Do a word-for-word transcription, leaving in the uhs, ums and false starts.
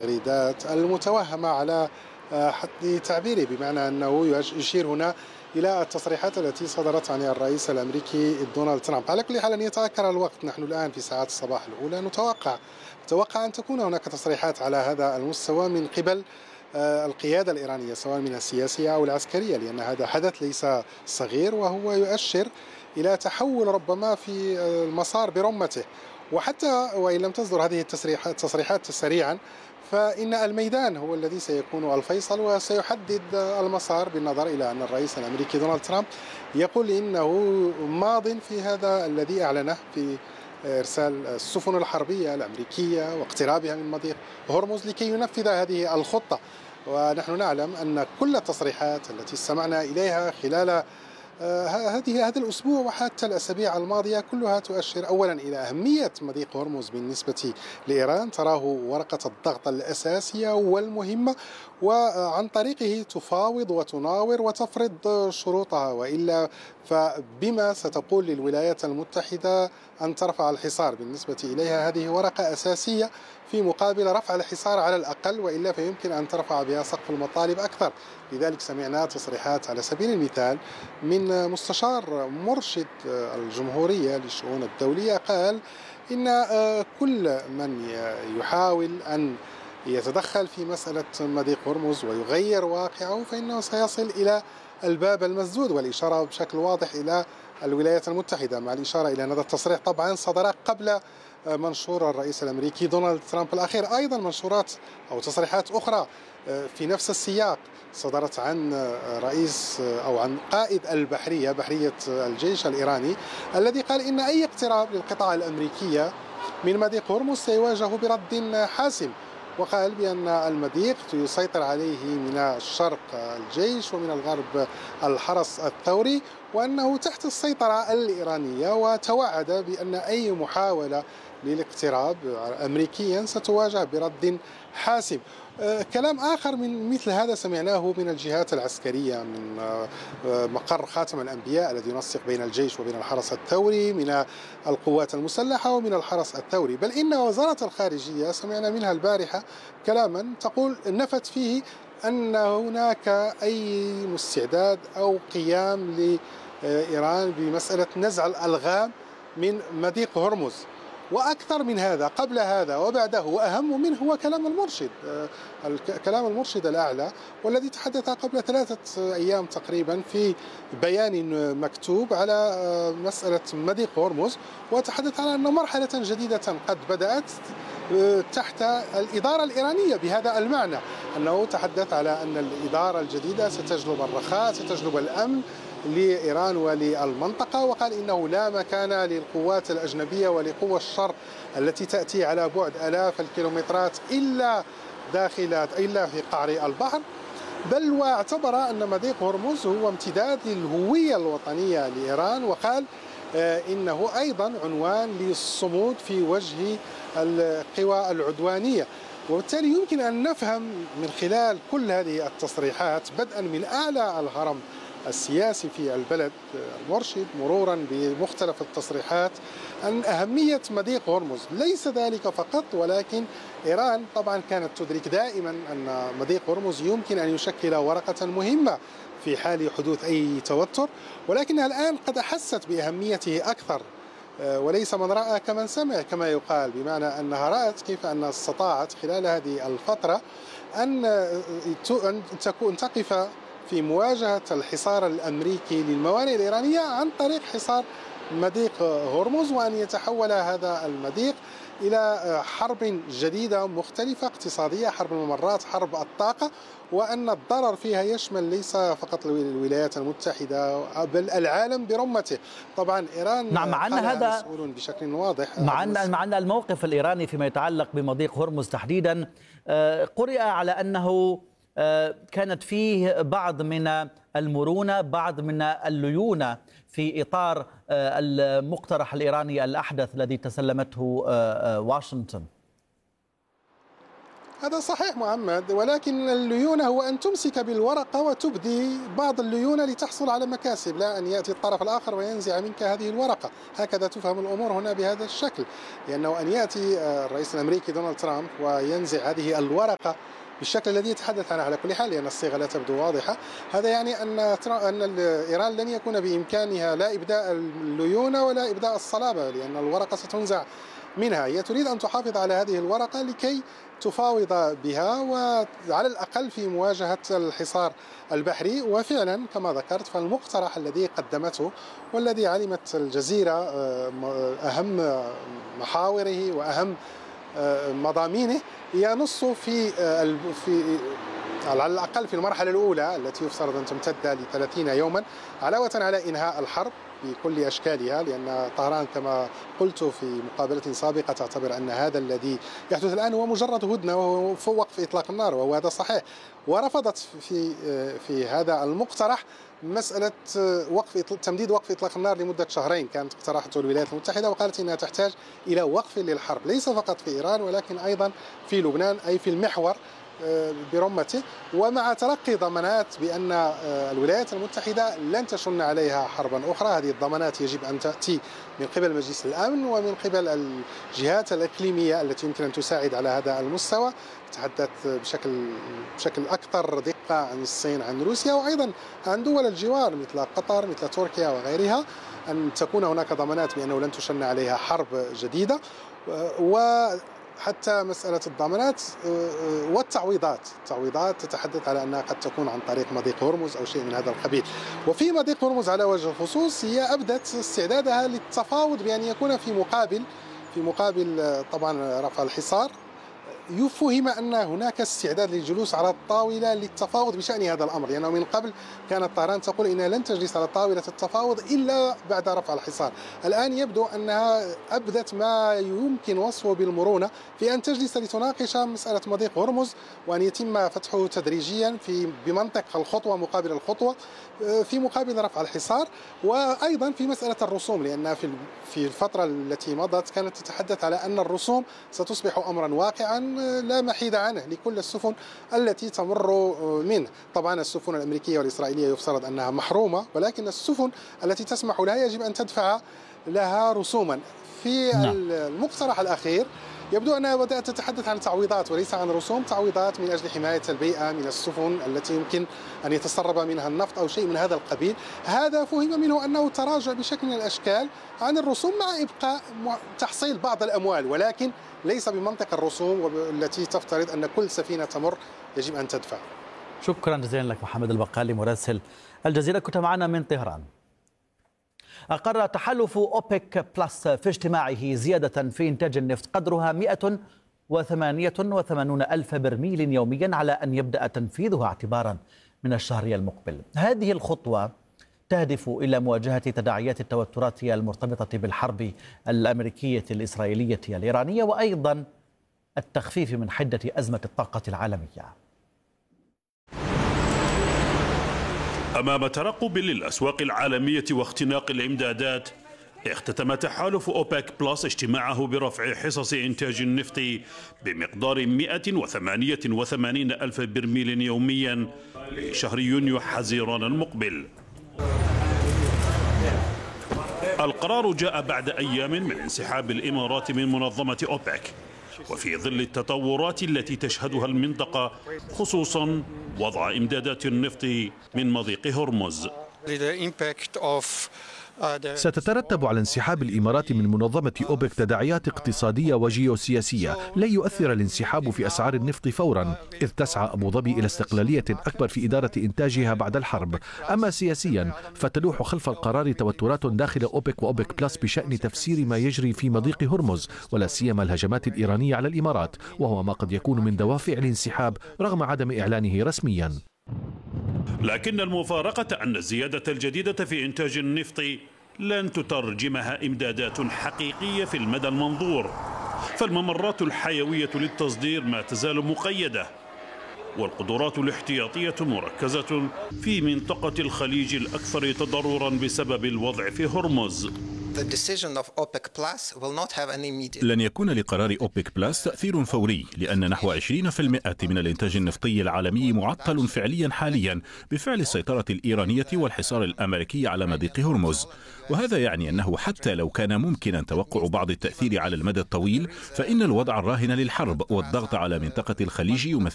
التغريدات المتوهمة على حد تعبيره، بمعنى أنه يشير هنا إلى التصريحات التي صدرت عن الرئيس الأمريكي دونالد ترامب. على كل حال أن يتأخر الوقت، نحن الآن في ساعات الصباح الأولى، نتوقع نتوقع أن تكون هناك تصريحات على هذا المستوى من قبل القيادة الإيرانية، سواء من السياسية أو العسكرية، لأن هذا حدث ليس صغير، وهو يؤشر إلى تحول ربما في المسار برمته. وحتى وإن لم تصدر هذه التصريحات تصريحات سريعا، فإن الميدان هو الذي سيكون الفيصل وسيحدد المسار، بالنظر إلى أن الرئيس الأمريكي دونالد ترامب يقول إنه ماض في هذا الذي أعلنه في إرسال السفن الحربية الأمريكية واقترابها من مضيق هرمز لكي ينفذ هذه الخطة. ونحن نعلم أن كل التصريحات التي استمعنا إليها خلال هذه هذا الأسبوع وحتى الأسابيع الماضية كلها تؤشر أولا إلى أهمية مضيق هرمز بالنسبة لإيران، تراه ورقة الضغط الأساسية والمهمة، وعن طريقه تفاوض وتناور وتفرض شروطها، وإلا فبما ستقول للولايات المتحدة أن ترفع الحصار بالنسبة إليها. هذه ورقة أساسية في مقابل رفع الحصار على الأقل، وإلا فيمكن أن ترفع بها سقف المطالب أكثر. لذلك سمعنا تصريحات على سبيل المثال من مستشار مرشد الجمهورية للشؤون الدولية، قال إن كل من يحاول أن يتدخل في مسألة مضيق هرمز ويغير واقعه فإنه سيصل إلى الباب المسدود، والإشارة بشكل واضح إلى الولايات المتحدة، مع الإشارة إلى أن هذا التصريح طبعا صدر قبل منشور الرئيس الأمريكي دونالد ترامب الأخير. أيضا منشورات أو تصريحات أخرى في نفس السياق صدرت عن رئيس أو عن قائد البحرية بحرية الجيش الإيراني، الذي قال إن أي اقتراب للقطاع الأمريكية من مضيق هرمز سيواجه برد حاسم، وقال بأن المضيق يسيطر عليه من الشرق الجيش ومن الغرب الحرس الثوري، وأنه تحت السيطرة الإيرانية، وتوعد بأن أي محاولة للاقتراب أمريكيا ستواجه برد حاسم. كلام آخر من مثل هذا سمعناه من الجهات العسكرية، من مقر خاتم الأنبياء الذي ينسق بين الجيش وبين الحرس الثوري، من القوات المسلحة ومن الحرس الثوري، بل إن وزارة الخارجية سمعنا منها البارحة كلاما تقول نفت فيه أن هناك أي استعداد أو قيام لإيران بمسألة نزع الألغام من مضيق هرمز. وأكثر من هذا قبل هذا وبعده وأهم منه هو كلام المرشد كلام المرشد الأعلى، والذي تحدث قبل ثلاثة أيام تقريبا في بيان مكتوب على مسألة مضيق هرمز، وتحدث على أن مرحلة جديدة قد بدأت تحت الإدارة الإيرانية، بهذا المعنى أنه تحدث على أن الإدارة الجديدة ستجلب الرخاء، ستجلب الأمن لإيران وللمنطقة، وقال إنه لا مكان للقوات الأجنبية ولقوى الشر التي تأتي على بعد آلاف الكيلومترات إلا داخل إلا في قعر البحر، بل واعتبر أن مضيق هرمز هو امتداد للهوية الوطنية لإيران، وقال إنه أيضا عنوان للصمود في وجه القوى العدوانية. وبالتالي يمكن أن نفهم من خلال كل هذه التصريحات، بدءا من أعلى الهرم السياسي في البلد المرشد مرورا بمختلف التصريحات، أن أهمية مضيق هرمز ليس ذلك فقط، ولكن إيران طبعا كانت تدرك دائما أن مضيق هرمز يمكن أن يشكل ورقة مهمة في حال حدوث أي توتر، ولكنها الآن قد أحست بأهميته أكثر، وليس من رأى كمن سمع كما يقال، بمعنى أنها رأت كيف أن استطاعت خلال هذه الفترة أن تكون تقف في مواجهة الحصار الأمريكي للموانئ الإيرانية عن طريق حصار مضيق هرمز، وأن يتحول هذا المضيق إلى حرب جديدة مختلفة اقتصادية، حرب الممرات، حرب الطاقة، وأن الضرر فيها يشمل ليس فقط الولايات المتحدة بل العالم برمته. طبعا إيران نعم، مع أن هذا مسؤول بشكل واضح، مع أن مع أن الموقف الإيراني فيما يتعلق بمضيق هرمز تحديدا قرئ على أنه كانت فيه بعض من المرونة، بعض من الليونة في إطار المقترح الإيراني الأحدث الذي تسلمته واشنطن. هذا صحيح محمد، ولكن الليونة هو أن تمسك بالورقة وتبدي بعض الليونة لتحصل على مكاسب، لا أن يأتي الطرف الآخر وينزع منك هذه الورقة. هكذا تفهم الأمور هنا بهذا الشكل، لأنه أن يأتي الرئيس الأمريكي دونالد ترامب وينزع هذه الورقة بالشكل الذي يتحدث عنه على كل حال، لأن الصيغة لا تبدو واضحة، هذا يعني أن أن إيران لن يكون بإمكانها لا إبداء الليونة ولا إبداء الصلابة، لأن الورقة ستنزع منها. هي تريد أن تحافظ على هذه الورقة لكي تفاوض بها وعلى الأقل في مواجهة الحصار البحري. وفعلا كما ذكرت فالمقترح الذي قدمته والذي علمت الجزيرة أهم محاوره وأهم مضامينه ينص في في على الأقل في المرحلة الأولى التي يفترض أن تمتد لثلاثين يوما علاوة على إنهاء الحرب بكل أشكالها، لأن طهران كما قلت في مقابلة سابقة تعتبر أن هذا الذي يحدث الآن هو مجرد هدنة وهو وقف إطلاق النار، وهو هذا صحيح. ورفضت في في هذا المقترح مسألة وقف تمديد وقف إطلاق النار لمدة شهرين، كانت اقترحته الولايات المتحدة وقالت إنها تحتاج إلى وقف للحرب ليس فقط في إيران ولكن أيضا في لبنان أي في المحور برمته، ومع تلقي ضمانات بأن الولايات المتحدة لن تشن عليها حربا أخرى. هذه الضمانات يجب أن تأتي من قبل مجلس الأمن ومن قبل الجهات الإقليمية التي يمكن أن تساعد على هذا المستوى. تحدث بشكل بشكل أكثر دقة عن الصين عن روسيا وأيضا عن دول الجوار مثل قطر مثل تركيا وغيرها، أن تكون هناك ضمانات بأنه لن تشن عليها حرب جديدة. و حتى مسألة الضمانات والتعويضات، التعويضات تتحدث على أنها قد تكون عن طريق مضيق هرمز أو شيء من هذا القبيل. وفي مضيق هرمز على وجه الخصوص هي أبدت استعدادها للتفاوض بأن يكون في مقابل في مقابل طبعا رفع الحصار، يفهم أن هناك استعداد للجلوس على الطاولة للتفاوض بشأن هذا الأمر، لأنه يعني من قبل كانت طهران تقول إنها لن تجلس على طاولة التفاوض إلا بعد رفع الحصار. الآن يبدو أنها أبدت ما يمكن وصفه بالمرونة في أن تجلس لتناقش مسألة مضيق هرمز وأن يتم فتحه تدريجيا في بمنطق الخطوة مقابل الخطوة في مقابل رفع الحصار. وأيضا في مسألة الرسوم، لأن في في الفترة التي مضت كانت تتحدث على أن الرسوم ستصبح أمرا واقعا لا محيد عنه لكل السفن التي تمر منه. طبعا السفن الأمريكية والإسرائيلية يفترض أنها محرومة، ولكن السفن التي تسمح لها يجب أن تدفع لها رسوما. في المقترح الأخير يبدو أنها بدأت تتحدث عن تعويضات وليس عن رسوم، تعويضات من أجل حماية البيئة من السفن التي يمكن أن يتسرب منها النفط أو شيء من هذا القبيل. هذا فهم منه أنه تراجع بشكل من الأشكال عن الرسوم مع إبقاء تحصيل بعض الأموال، ولكن ليس بمنطق الرسوم التي تفترض أن كل سفينة تمر يجب أن تدفع. شكرا جزيلا لك محمد البقالي مراسل الجزيرة، كنت معنا من طهران. أقر تحالف أوبك بلس في اجتماعه زيادة في إنتاج النفط قدرها مئة وثمانية وثمانين ألف برميل يوميا على أن يبدأ تنفيذها اعتبارا من الشهر المقبل. هذه الخطوة تهدف إلى مواجهة تداعيات التوترات المرتبطة بالحرب الأمريكية الإسرائيلية الإيرانية وأيضا التخفيف من حدة أزمة الطاقة العالمية. أمام ترقب للأسواق العالمية واختناق الإمدادات، اختتم تحالف أوبك بلس اجتماعه برفع حصص إنتاج النفط بمقدار مئة وثمانية وثمانين ألف برميل يوميا لشهر يونيو حزيران المقبل. القرار جاء بعد أيام من انسحاب الإمارات من منظمة أوبك، وفي ظل التطورات التي تشهدها المنطقة، خصوصا وضع إمدادات النفط من مضيق هرمز. ستترتب على انسحاب الإمارات من منظمة أوبك تداعيات اقتصادية وجيوسياسية. لن يؤثر الانسحاب في أسعار النفط فورا، إذ تسعى أبو ظبي إلى استقلالية أكبر في إدارة إنتاجها بعد الحرب. أما سياسيا فتلوح خلف القرار توترات داخل أوبك وأوبك بلس بشأن تفسير ما يجري في مضيق هرمز، ولا سيما الهجمات الإيرانية على الإمارات، وهو ما قد يكون من دوافع الانسحاب رغم عدم إعلانه رسميا. لكن المفارقة أن الزيادة الجديدة في إنتاج النفط لن تترجمها إمدادات حقيقية في المدى المنظور، فالممرات الحيوية للتصدير ما تزال مقيدة، والقدرات الاحتياطية مركزة في منطقة الخليج الأكثر تضررا بسبب الوضع في هرمز. لن يكون لقرار أوبك بلس تأثير فوري، لأن نحو عشرين بالمئة من الإنتاج النفطي العالمي معطل فعليا حاليا بفعل السيطرة الإيرانية والحصار الأمريكي على مضيق هرمز. وهذا يعني أنه حتى لو كان ممكنا توقع بعض التأثير على المدى الطويل، فإن الوضع الراهن للحرب والضغط على منطقة الخليج يمثل